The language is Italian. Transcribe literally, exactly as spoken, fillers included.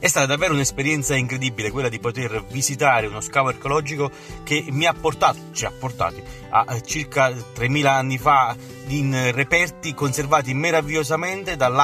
È stata davvero un'esperienza incredibile quella di poter visitare uno scavo archeologico che mi ha portato, ci ha portati a circa tremila anni fa in reperti conservati meravigliosamente dall'arte